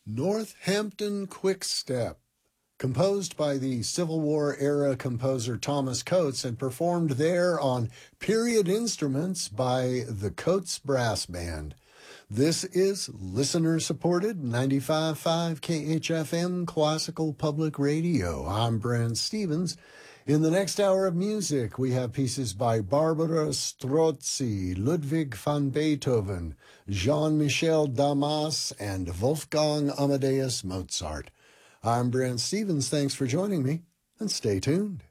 Northampton Quickstep, composed by the Civil War-era composer Thomas Coates and performed there on period instruments by the Coates Brass Band. This is listener-supported 95.5 KHFM Classical Public Radio. I'm Brent Stevens. In the next hour of music, we have pieces by Barbara Strozzi, Ludwig van Beethoven, Jean-Michel Damas, and Wolfgang Amadeus Mozart. I'm Brent Stevens. Thanks for joining me, and stay tuned.